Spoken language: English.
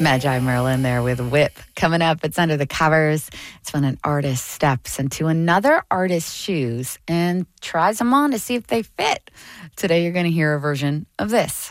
Magi Merlin there with Whip. Coming up, it's Under the Covers. It's when an artist steps into another artist's shoes and tries them on to see if they fit. Today, you're going to hear a version of this.